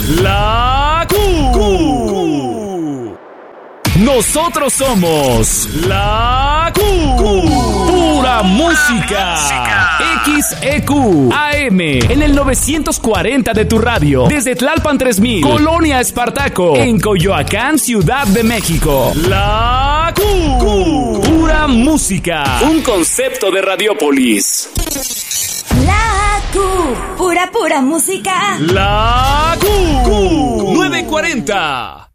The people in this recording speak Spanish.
La Q. Nosotros somos La Q. Pura música. XEQ AM en el 940 de tu radio. Desde Tlalpan 3000, Colonia Espartaco, en Coyoacán, Ciudad de México. La Q. Pura música. Un concepto de Radiopolis. La Q. Pura música. La Q. 940.